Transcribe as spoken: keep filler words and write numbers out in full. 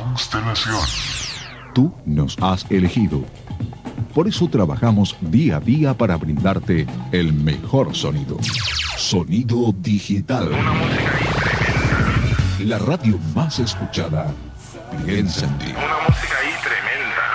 Constelación. Tú nos has elegido. Por eso trabajamos día a día para brindarte el mejor sonido. Sonido digital. Una música ahí tremenda. La radio más escuchada. Piensa en ti. Una música ahí tremenda.